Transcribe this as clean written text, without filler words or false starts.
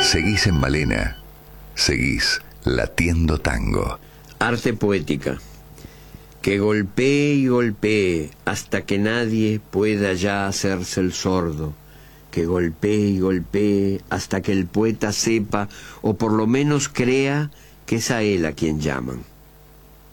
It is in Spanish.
Seguís en Malena. Seguís latiendo tango. Arte poética. Que golpee y golpee hasta que nadie pueda ya hacerse el sordo. Que golpee y golpee hasta que el poeta sepa, o por lo menos crea, que es a él a quien llaman.